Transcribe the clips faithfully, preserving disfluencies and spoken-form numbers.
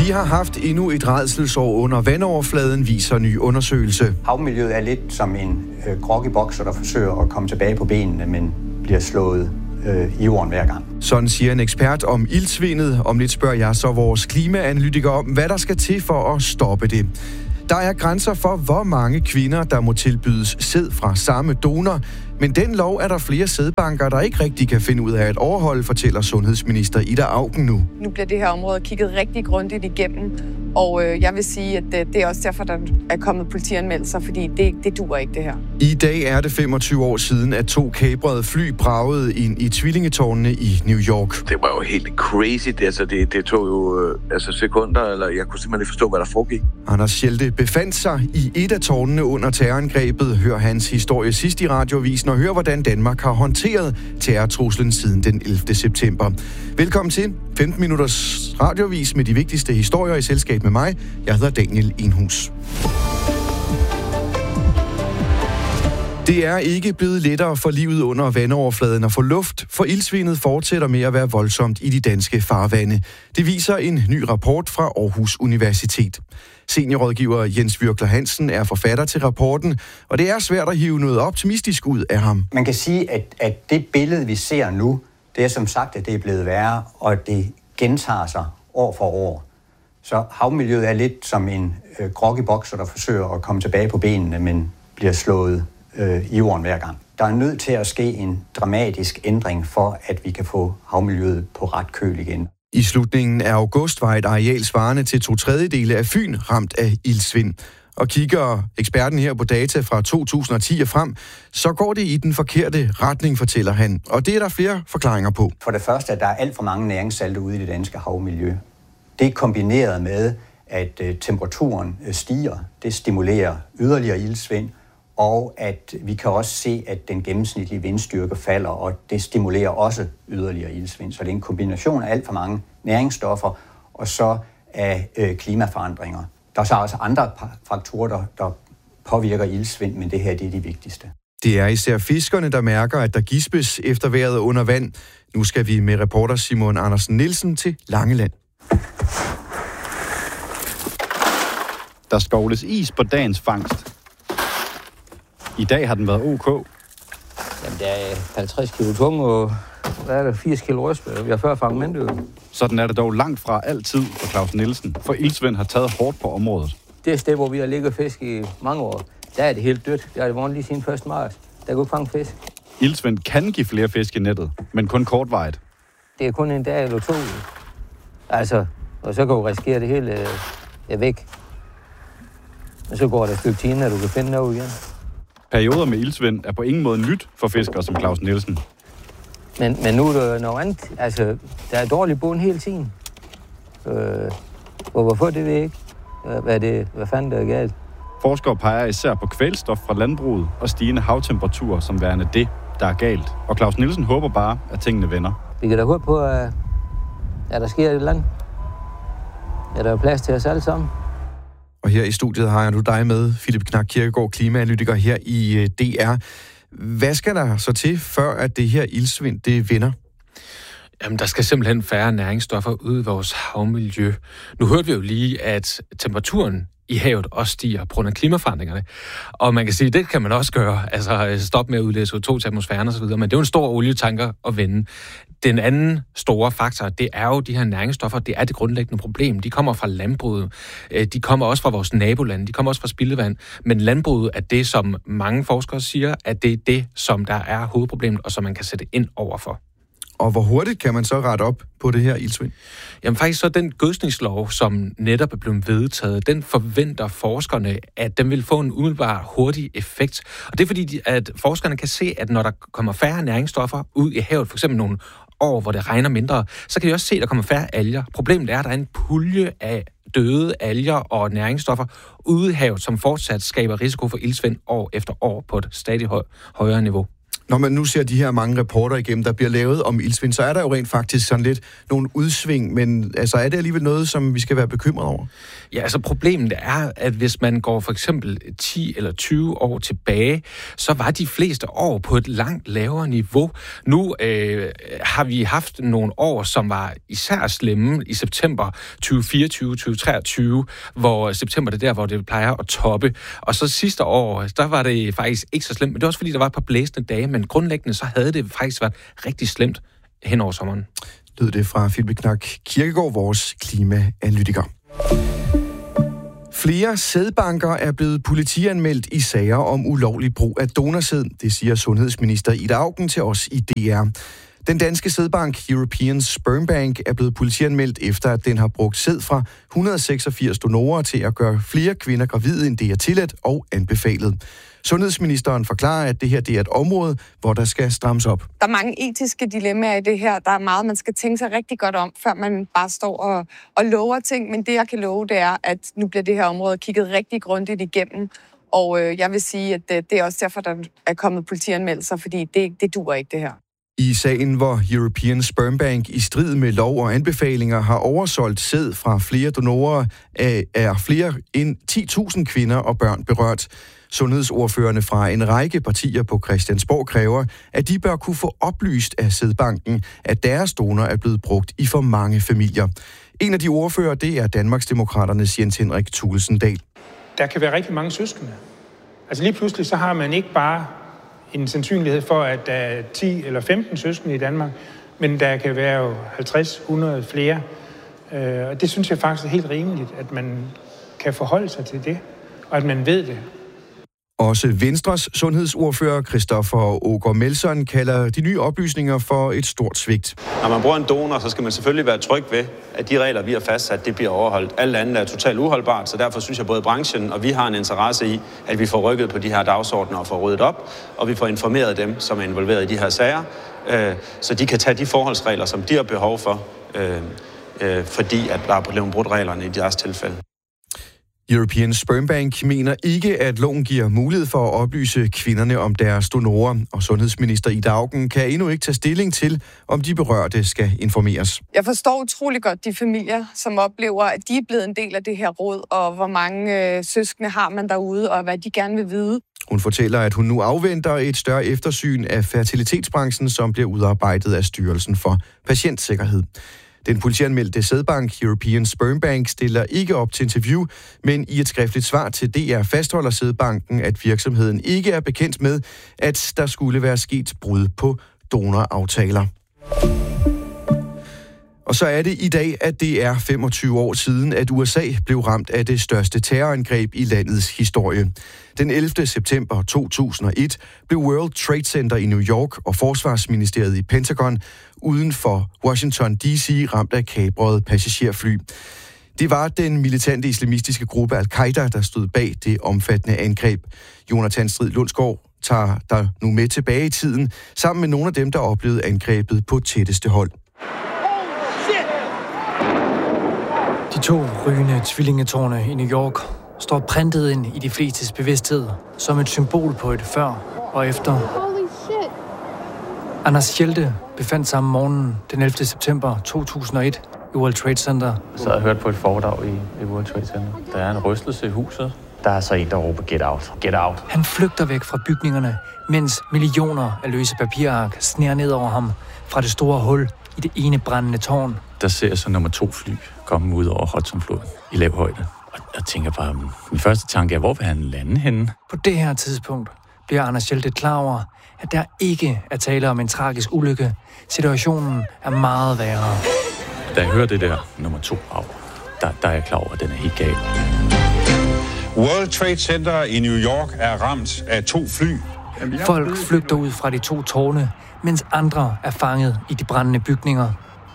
Vi har haft endnu et rædselsår under vandoverfladen, viser ny undersøgelse. Havmiljøet er lidt som en øh, groggy-bokser, der forsøger at komme tilbage på benene, men bliver slået øh, i jorden hver gang. Sådan siger en ekspert om iltsvindet. Om lidt spørger jeg så vores klimaanalytiker om, hvad der skal til for at stoppe det. Der er grænser for, hvor mange kvinder, der må tilbydes sæd fra samme donor. Men den lov er der flere sædbanker, der ikke rigtig kan finde ud af at overholde, fortæller sundhedsminister Ida Auken nu. Nu bliver det her område kigget rigtig grundigt igennem, og øh, jeg vil sige, at det, det er også derfor, der er kommet politianmeldelser, fordi det, det duer ikke det her. I dag er det femogtyve år siden, at to kabrede fly bragede ind i tvillingetårnene i New York. Det var jo helt crazy. Det, altså, det, det tog jo øh, altså sekunder, eller jeg kunne simpelthen ikke forstå, hvad der foregik. Anders Schelte befandt sig i et af tårnene under terrorangrebet. Hør hans historie sidst i radiovisen og hør, hvordan Danmark har håndteret terrortruslen siden den ellevte september. Velkommen til femten minutters radiovis med de vigtigste historier i selskab med mig. Jeg hedder Daniel Enhus. Det er ikke blevet lettere for livet under vandoverfladen at få luft, for iltsvindet fortsætter med at være voldsomt i de danske farvande. Det viser en ny rapport fra Aarhus Universitet. Seniorrådgiver Jens Virkler Hansen er forfatter til rapporten, og det er svært at hive noget optimistisk ud af ham. Man kan sige, at, at det billede, vi ser nu, det er som sagt, at det er blevet værre, og det gentager sig år for år. Så havmiljøet er lidt som en øh, groggy-bokser, der forsøger at komme tilbage på benene, men bliver slået øh, i jorden hver gang. Der er nødt til at ske en dramatisk ændring for, at vi kan få havmiljøet på ret køl igen. I slutningen af august var et areal svarende til to tredjedele af Fyn ramt af iltsvind. Og kigger eksperten her på data fra to tusind og ti og frem, så går det i den forkerte retning, fortæller han. Og det er der flere forklaringer på. For det første, at der er alt for mange næringssalte ude i det danske havmiljø. Det er kombineret med, at øh, temperaturen øh, stiger. Det stimulerer yderligere iltsvind. Og at vi kan også se, at den gennemsnitlige vindstyrke falder, og det stimulerer også yderligere iltsvind. Så det er en kombination af alt for mange næringsstoffer, og så af øh, klimaforandringer. Der er så også andre faktorer, der, der påvirker iltsvind, men det her det er de vigtigste. Det er især fiskerne, der mærker, at der gispes efter vejret under vand. Nu skal vi med reporter Simon Andersen Nielsen til Langeland. Der skovles is på dagens fangst. I dag har den været ok. Jamen, det er halvtreds kilo tung, og hvad er det, firs kilo røspe. Vi har før fanget mandø. Sådan er det dog langt fra altid for Claus Nielsen, for iltsvind har taget hårdt på området. Det er sted, hvor vi har ligget fisk i mange år. Der er det helt dødt. Der er det vundet lige siden første marts. Der kan ikke fange fisk. Iltsvind kan give flere fisk i nettet, men kun kortvarigt. Det er kun en dag eller to. Altså, og så kan du risikere det hele øh, væk. Og så går der et stykke tid, når du kan finde noget igen. Perioder med iltsvind er på ingen måde nyt for fiskere som Claus Nielsen. Men, men nu er der noget andet. Altså, der er dårlig bund hele tiden. Øh, og hvorfor, det ved jeg ikke. Hvad, det, hvad fanden der er galt? Forskere peger især på kvælstof fra landbruget og stigende havtemperaturer som værende det, der er galt. Og Claus Nielsen håber bare, at tingene vender. Vi kan da håbe på, at, at der sker et eller andet. Er der plads til os alle sammen? Og her i studiet har jeg nu dig med, Philip Knak Kirkegaard, klimaanalytiker her i D R. Hvad skal der så til, før at det her iltsvind, det vender? Jamen, der skal simpelthen færre næringsstoffer ud i vores havmiljø. Nu hørte vi jo lige, at temperaturen i havet også stiger på grund af klimaforandringerne. Og man kan sige, at det kan man også gøre. Altså stoppe med at udlede C O to til atmosfæren osv., men det er jo en stor olietanker at vende. Den anden store faktor, det er jo de her næringsstoffer, det er det grundlæggende problem. De kommer fra landbruget, de kommer også fra vores nabolande, de kommer også fra spildevand, men landbruget er det, som mange forskere siger, at det er det, som der er hovedproblemet, og som man kan sætte ind overfor. Og hvor hurtigt kan man så rette op på det her iltsvind? Jamen faktisk så den gødskningslov, som netop er blevet vedtaget, den forventer forskerne, at den vil få en umiddelbar hurtig effekt. Og det er fordi, at forskerne kan se, at når der kommer færre næringsstoffer ud i havet, for eksempel nogle år, hvor det regner mindre, så kan de også se, at der kommer færre alger. Problemet er, at der er en pulje af døde alger og næringsstoffer ude i havet, som fortsat skaber risiko for iltsvind år efter år på et stadig høj, højere niveau. Når man nu ser de her mange rapporter igennem, der bliver lavet om iltsvind, så er der jo rent faktisk sådan lidt nogle udsving, men altså, er det alligevel noget, som vi skal være bekymret over? Ja, altså problemet er, at hvis man går for eksempel ti eller tyve år tilbage, så var de fleste år på et langt lavere niveau. Nu øh, har vi haft nogle år, som var især slemme i september tyve fireogtyve tyve treogtyve, hvor september det er der, hvor det plejer at toppe. Og så sidste år, der var det faktisk ikke så slemt, men det var også fordi, der var et par blæsende dage, men grundlæggende så havde det faktisk været rigtig slemt hen over sommeren. Lød det fra Philip Knak Kirkegaard, vores klimaanalytiker. Flere sædbanker er blevet politianmeldt i sager om ulovlig brug af donorsæd, det siger sundhedsminister Ida Auken til os i D R. Den danske sædbank European Sperm Bank er blevet politianmeldt efter, at den har brugt sæd fra et hundrede og seksogfirs donorer til at gøre flere kvinder gravide, end det er tilladt og anbefalet. Sundhedsministeren forklarer, at det her det er et område, hvor der skal strammes op. Der er mange etiske dilemmaer i det her. Der er meget, man skal tænke sig rigtig godt om, før man bare står og, og lover ting. Men det, jeg kan love, det er, at nu bliver det her område kigget rigtig grundigt igennem. Og øh, jeg vil sige, at det, det er også derfor, der er kommet politianmeldelser, fordi det, det duer ikke, det her. I sagen, hvor European Sperm Bank i strid med lov og anbefalinger har oversolgt sæd fra flere donorer, er flere end ti tusind kvinder og børn berørt. Sundhedsordførerne fra en række partier på Christiansborg kræver, at de bør kunne få oplyst af sædbanken, at deres donor er blevet brugt i for mange familier. En af de ordfører, det er Danmarksdemokraternes Jens Henrik Thulesen Dahl. Der kan være rigtig mange søskende. Altså lige pludselig så har man ikke bare en sandsynlighed for, at der er ti eller femten søskende i Danmark, men der kan være jo halvtreds hundrede flere. Og det synes jeg faktisk er helt rimeligt, at man kan forholde sig til det, og at man ved det. Også Venstres sundhedsordfører Christoffer Aagaard Melson kalder de nye oplysninger for et stort svigt. Når man bruger en donor, så skal man selvfølgelig være tryg ved, at de regler, vi har fastsat, det bliver overholdt. Alt andet er totalt uholdbart, så derfor synes jeg både branchen og vi har en interesse i, at vi får rykket på de her dagsordner og får ryddet op, og vi får informeret dem, som er involveret i de her sager, så de kan tage de forholdsregler, som de har behov for, fordi at der er blevet brudt reglerne i deres tilfælde. European Sperm Bank mener ikke, at loven giver mulighed for at oplyse kvinderne om deres donorer, og sundhedsminister Ida Auken kan endnu ikke tage stilling til, om de berørte skal informeres. Jeg forstår utrolig godt de familier, som oplever, at de er blevet en del af det her råd, og hvor mange øh, søskende har man derude, og hvad de gerne vil vide. Hun fortæller, at hun nu afventer et større eftersyn af fertilitetsbranchen, som bliver udarbejdet af Styrelsen for Patientsikkerhed. Den politianmeldte sædbank European Sperm Bank stiller ikke op til interview, men i et skriftligt svar til D R fastholder sædbanken, at virksomheden ikke er bekendt med, at der skulle være sket brud på donoraftaler. Og så er det i dag, at det er femogtyve år siden, at U S A blev ramt af det største terrorangreb i landets historie. Den ellevte september to tusind og et blev World Trade Center i New York og Forsvarsministeriet i Pentagon uden for Washington D C ramt af kabrede passagerfly. Det var den militante islamistiske gruppe Al-Qaida, der stod bag det omfattende angreb. Jonathan Strid Lundsgaard tager der nu med tilbage i tiden, sammen med nogle af dem, der oplevede angrebet på tætteste hold. De to rygende tvillingetårne i New York står printet ind i de flestes bevidsthed som et symbol på et før og efter. Anders Schelde befandt sig om morgenen den ellevte september to tusind og et i World Trade Center. Så jeg hørt på et foredrag i, i World Trade Center. Der er en rystelse i huset. Der er så en, der råber, get out, get out. Han flygter væk fra bygningerne, mens millioner af løse papirark sner ned over ham fra det store hul i det ene brændende tårn. Der ser jeg så nummer to fly komme ud over Hudsonfloden i lav højde. Og jeg tænker bare, min første tanke er, hvor vil han lande henne? På det her tidspunkt bliver Anders Schelde klar over, at der ikke er tale om en tragisk ulykke. Situationen er meget værre. Da jeg hører det der nummer to af, der, der er jeg klar over, at den er helt gal. World Trade Center i New York er ramt af to fly. Folk flygter ud fra de to tårne, mens andre er fanget i de brændende bygninger.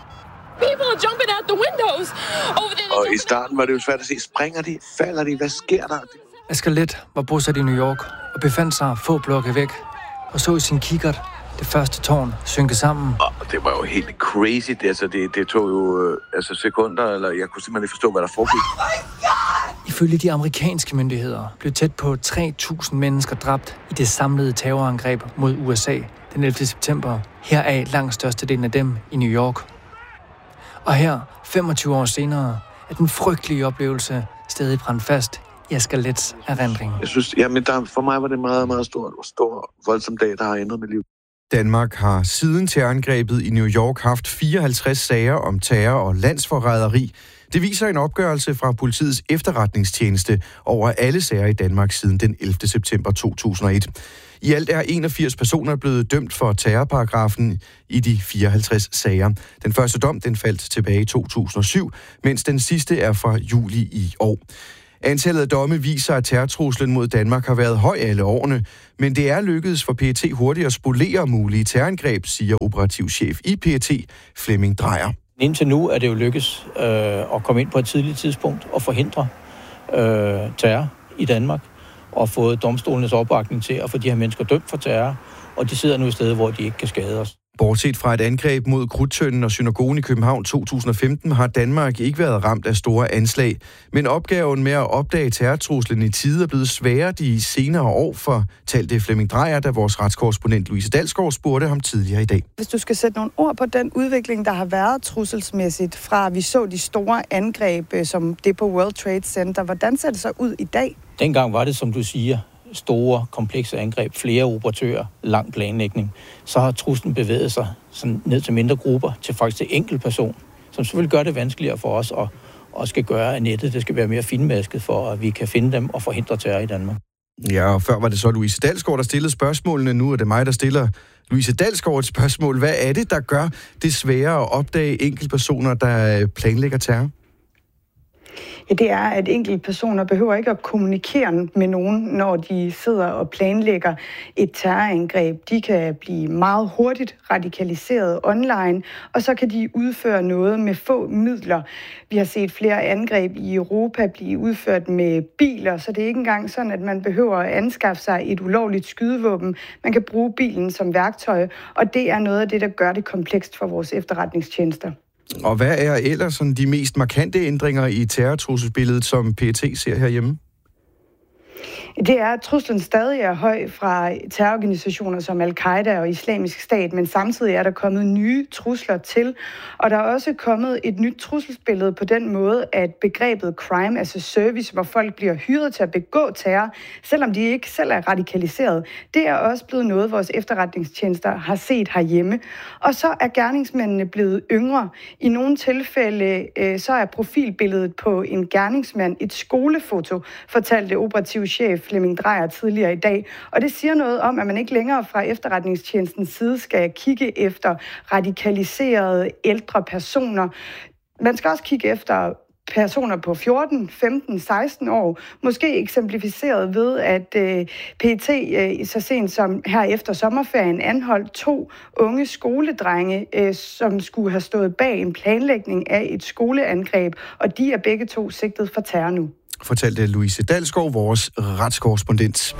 Og i starten var det jo svært at se, springer de, falder de, hvad sker der? Asger Leth var bosat i New York og befandt sig få blokke væk og så i sin kikkert det første tårn synke sammen. Og det var jo helt crazy, det, altså det, det tog jo øh, altså sekunder, eller jeg kunne simpelthen ikke forstå, hvad der foregik. Oh Ifølge de amerikanske myndigheder blev tæt på tre tusind mennesker dræbt i det samlede terrorangreb mod U S A den ellevte september, heraf langt størstedelen af dem i New York. Og her, femogtyve år senere, er den frygtelige oplevelse stadig brændt fast i Asger Leths erindring. Jeg synes, jamen der, for mig var det meget, meget stor, stor voldsom dag, der har ændret mit liv. Danmark har siden terrorangrebet i New York haft fireoghalvtreds sager om terror og landsforræderi. Det viser en opgørelse fra politiets efterretningstjeneste over alle sager i Danmark siden den ellevte september to tusind og et. I alt er enogfirs personer blevet dømt for terrorparagrafen i de fireoghalvtreds sager. Den første dom den faldt tilbage i to tusind og syv, mens den sidste er fra juli i år. Antallet af domme viser, at terrortruslen mod Danmark har været høj alle årene, men det er lykkedes for P E T hurtigt at spolere mulige terrorangreb, siger operativchef i P E T, Flemming Drejer. Indtil nu er det jo lykkes øh, at komme ind på et tidligt tidspunkt og forhindre øh, terror i Danmark, og fået domstolenes opbakning til at få de her mennesker dømt for terror, og de sidder nu et sted, hvor de ikke kan skade os. Bortset fra et angreb mod Krudttønden og synagogen i København to tusind og femten, har Danmark ikke været ramt af store anslag. Men opgaven med at opdage terrortruslen i tide er blevet sværere de senere år, fortalte Flemming Drejer, da vores retskorrespondent Louise Dalsgaard spurgte ham tidligere i dag. Hvis du skal sætte nogle ord på den udvikling, der har været trusselsmæssigt, fra vi så de store angreb, som det på World Trade Center, hvordan ser det så ud i dag? Dengang var det, som du siger, store, komplekse angreb, flere operatører, lang planlægning. Så har truslen bevæget sig sådan ned til mindre grupper, til faktisk til enkelt person, som selvfølgelig gør det vanskeligere for os, og, og skal gøre, at nettet det skal være mere finmasket, for at vi kan finde dem og forhindre terror i Danmark. Ja, og før var det så Louise Dalsgaard, der stillede spørgsmålene. Nu er det mig, der stiller Louise Dalsgaard et spørgsmål. Hvad er det, der gør det sværere at opdage enkeltpersoner, der planlægger terror? Ja, det er, at enkelte personer behøver ikke at kommunikere med nogen, når de sidder og planlægger et terrorangreb. De kan blive meget hurtigt radikaliseret online, og så kan de udføre noget med få midler. Vi har set flere angreb i Europa blive udført med biler, så det er ikke engang sådan, at man behøver at anskaffe sig et ulovligt skydevåben. Man kan bruge bilen som værktøj, og det er noget af det, der gør det komplekst for vores efterretningstjenester. Og hvad er ellers sådan de mest markante ændringer i terrortrusselsbilledet, som P E T ser herhjemme? Det er, at truslen stadig er høj fra terrororganisationer som Al-Qaida og Islamisk Stat, men samtidig er der kommet nye trusler til. Og der er også kommet et nyt trusselsbillede på den måde, at begrebet crime as a service, hvor folk bliver hyret til at begå terror, selvom de ikke selv er radikaliseret, det er også blevet noget, vores efterretningstjenester har set herhjemme. Og så er gerningsmændene blevet yngre. I nogle tilfælde øh, så er profilbilledet på en gerningsmand et skolefoto, fortalte operativchef Flemming Drejer tidligere i dag. Og det siger noget om, at man ikke længere fra efterretningstjenestens side skal kigge efter radikaliserede ældre personer. Man skal også kigge efter personer på fjorten, femten, seksten år, måske eksemplificeret ved, at øh, P E T øh, så sent som her efter sommerferien anholdt to unge skoledrenge, øh, som skulle have stået bag en planlægning af et skoleangreb, og de er begge to sigtet for terror nu. Fortalte Louise Dalsgaard, vores retskorrespondent.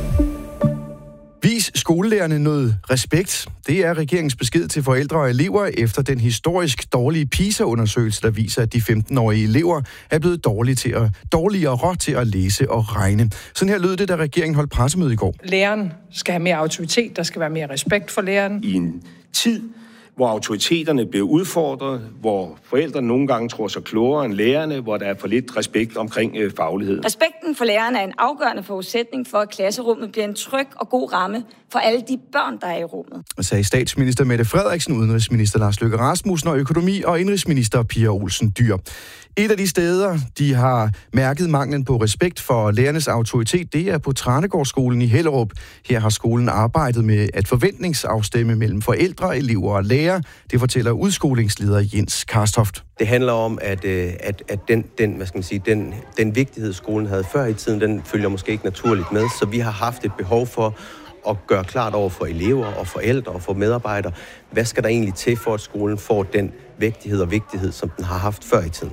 Vis skolelærerne noget respekt. Det er regeringens besked til forældre og elever efter den historisk dårlige PISA-undersøgelse, der viser, at de femten-årige elever er blevet dårlige til at, dårligere til at læse og regne. Sådan her lød det, da regeringen holdt pressemøde i går. Læreren skal have mere autoritet, der skal være mere respekt for læreren. I en tid, hvor autoriteterne bliver udfordret, hvor forældrene nogle gange tror sig klogere end lærerne, hvor der er for lidt respekt omkring øh, faglighed. Respekten for lærerne er en afgørende forudsætning for, at klasserummet bliver en tryg og god ramme for alle de børn, der er i rummet. Sagde statsminister Mette Frederiksen, udenrigsminister Lars Løkke Rasmussen og økonomi- og indrigsminister Pia Olsen Dyhr. Et af de steder, de har mærket manglen på respekt for lærernes autoritet, det er på Tranegårdsskolen i Hellerup. Her har skolen arbejdet med at forventningsafstemme mellem forældre, elever og lærere. Det fortæller udskolingsleder Jens Karstoft. Det handler om, at, at, at den, den, hvad skal man sige, den, den vigtighed, skolen havde før i tiden, den følger måske ikke naturligt med. Så vi har haft et behov for at gøre klart over for elever og forældre og for medarbejdere, hvad skal der egentlig til for, at skolen får den vægtighed og vigtighed, som den har haft før i tiden.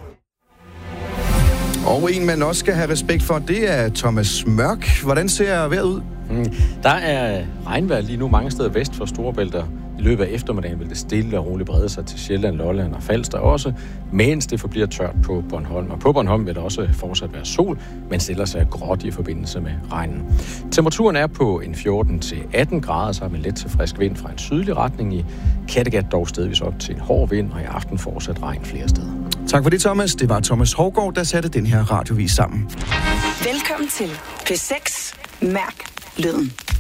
Og en, man også skal have respekt for, det er Thomas Mørk. Hvordan ser vejret ud? Mm, der er regnvejr lige nu mange steder vest for Storebælt og I løbet af eftermiddagen vil det stille og roligt brede sig til Sjælland, Lolland og Falster også, mens det forbliver tørt på Bornholm. Og på Bornholm vil der også fortsat være sol, men stiller sig gråt i forbindelse med regnen. Temperaturen er på en fjorten til atten grader, så har man let til frisk vind fra en sydlig retning. I Kattegat dog stedvis op til en hård vind, og i aften fortsat regn flere steder. Tak for det, Thomas. Det var Thomas Hovgaard, der satte den her radiovis sammen. Velkommen til P seks. Mærk lyden.